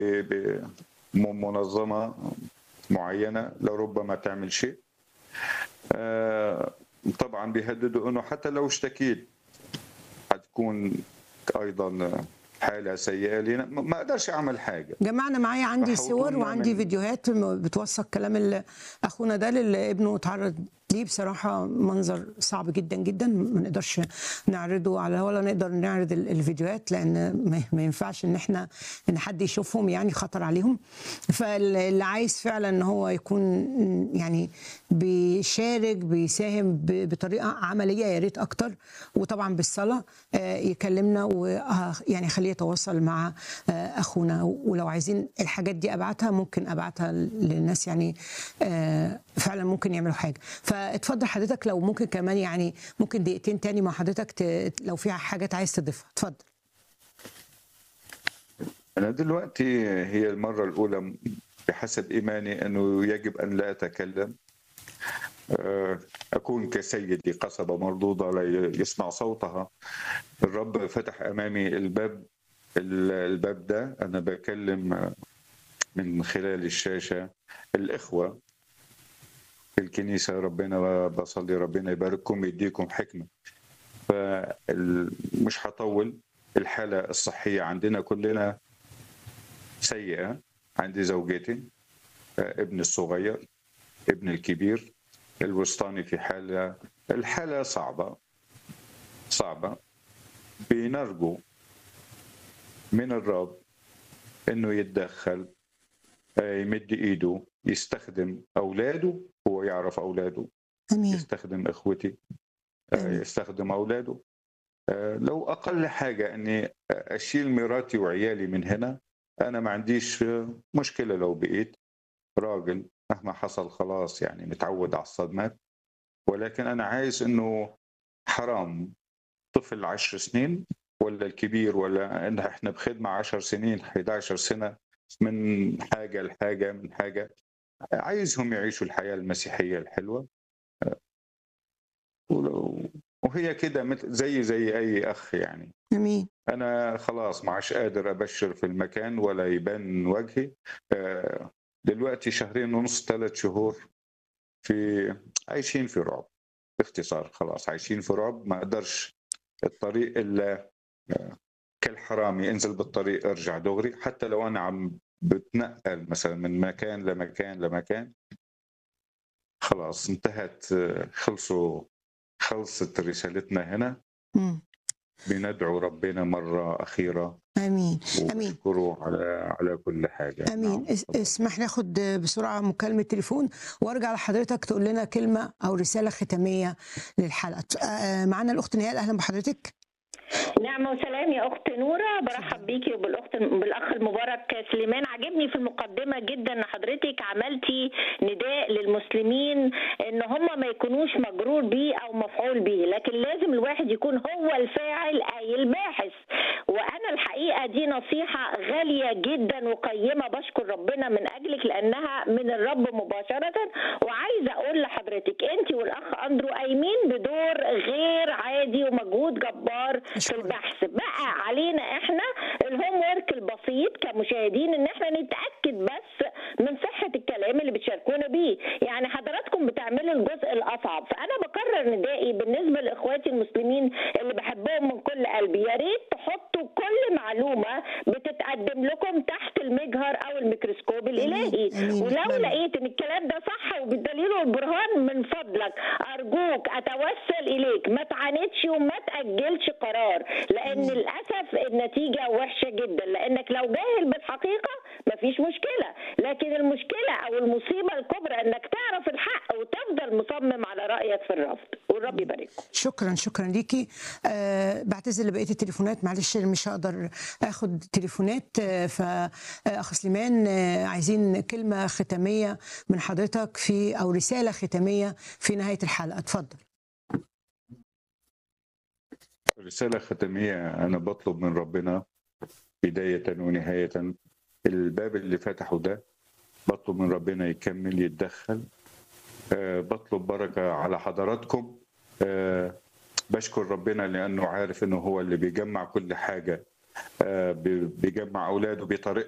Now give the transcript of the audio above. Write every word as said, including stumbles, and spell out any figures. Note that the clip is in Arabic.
بمنظمة معينة لربما تعمل شيء. طبعا بيهددوا انه حتى لو اشتكيت حتكون ايضا حالة سيئة لنا، ما اقدرش اعمل حاجة. جماعة انا معايا عندي صور وعندي من... فيديوهات بتوثق كلام اللي اخونا ده اللي ابنه اتعرض ليه. بصراحة منظر صعب جدا جدا، ما نقدرش نعرضه على ولا نقدر نعرض الفيديوهات لان ما ينفعش ان احنا ان حد يشوفهم، يعني خطر عليهم. فاللي عايز فعلا ان هو يكون يعني بيشارك بيساهم بطريقة عملية يا ريت اكتر، وطبعا بالصلاة يكلمنا ويعني خليه يتواصل مع اخونا. ولو عايزين الحاجات دي ابعتها ممكن ابعتها للناس، يعني فعلا ممكن يعملوا حاجة. اتفضل حضرتك لو ممكن كمان يعني ممكن دقيقتين تاني مع حضرتك ت... لو في حاجات عايز تضيفها اتفضل. أنا دلوقتي هي المرة الأولى بحسب إيماني أنه يجب أن لا أتكلم، أكون كسيدي قصبة مردودة لا يسمع صوتها. الرب فتح أمامي الباب الباب ده، أنا بكلم من خلال الشاشة الإخوة في الكنيسة. ربنا بصلي ربنا يبارككم يديكم حكمة. فمش هطول. الحالة الصحية عندنا كلنا سيئة. عندي زوجتي، ابن الصغير، ابن الكبير، الوسطاني في حالة الحالة صعبة صعبة. بنرجو من الرب انه يتدخل، يمد ايده، يستخدم اولاده. هو يعرف اولاده. أمين. يستخدم اخوتي. أمين. يستخدم اولاده. لو اقل حاجه اني اشيل مراتي وعيالي من هنا، انا ما عنديش مشكله. لو بقيت راجل مهما حصل خلاص، يعني متعود على الصدمات. ولكن انا عايز انه حرام طفل عشر سنين ولا الكبير ولا إن احنا بخدمه عشر سنين احد عشر سنه، من حاجه لحاجه من حاجه. عايزهم يعيشوا الحياه المسيحيه الحلوه. وهي كده زي زي اي اخ يعني. امين. انا خلاص ما عادش قادر ابشر في المكان ولا يبان وجهي. دلوقتي شهرين ونص ثلاث شهور في عايشين في رعب. باختصار خلاص عايشين في رعب. ما اقدرش الطريق الا كالحرامي انزل بالطريق ارجع دغري. حتى لو انا عم بتنقل مثلا من مكان لمكان لمكان، خلاص انتهت. خلصوا خلصت رسالتنا هنا. م. بندعو ربنا مرة أخيرة. امين امين. ونشكره على على كل حاجة. امين. نعم. اسمح لي اخد بسرعه مكالمه تليفون وارجع لحضرتك تقول لنا كلمه او رساله ختاميه للحلقه. معانا الاخت نهال، اهلا بحضرتك. نعمة وسلام يا أخت نورة، برحب بيكي وبالأخت بالأخ المبارك سليمان. عجبني في المقدمة جدا إن حضرتك عملتي نداء للمسلمين إن هم ما يكونوش مجرور بيه أو مفعول به، لكن لازم الواحد يكون هو الفاعل أي الباحث. وأنا الحقيقة دي نصيحة غالية جدا وقيمة، بشكر ربنا من أجلك لأنها من الرب مباشرة. وعايزة أقول لحضرتك أنت والأخ أندرو قايمين بدور غير عادي ومجهود جبار في البحث. بقى علينا احنا الهوم ورك البسيط كمشاهدين ان احنا نتاكد بس من صحه الكلام اللي بتشاركونا بيه. يعني حضراتكم بتعملوا الجزء الاصعب. فانا بكرر ندائي بالنسبه لاخواتي المسلمين اللي بحبهم من كل قلبي، يا ريت تحطوا كل معلومه بتتقدم لكم تحت المجهر او الميكروسكوب الالهي. ولو لقيت ان الكلام ده صح وبالدليل والبرهان، من فضلك ارجوك اتوسل اليك ما تعاندش وما تاجلش قرار، لان للاسف النتيجه وحشه جدا. لانك لو جاهل بالحقيقه مفيش مشكله، لكن المشكله او المصيبه الكبرى انك تعرف الحق وتفضل مصمم على رايك في الرفض. والرب يبارككم. شكرا شكرا ليكي. أه بعتذر لبقيه التليفونات، معلش مش هقدر اخد تليفونات. أه فاخ سليمان، أه عايزين كلمه ختاميه من حضرتك في او رساله ختاميه في نهايه الحلقه، اتفضل. رسالة ختامية. أنا بطلب من ربنا بداية ونهاية الباب اللي فتحه ده، بطلب من ربنا يكمل يتدخل. أه بطلب بركة على حضراتكم. أه بشكر ربنا لأنه عارف أنه هو اللي بيجمع كل حاجة. أه بيجمع أولاده بطريقة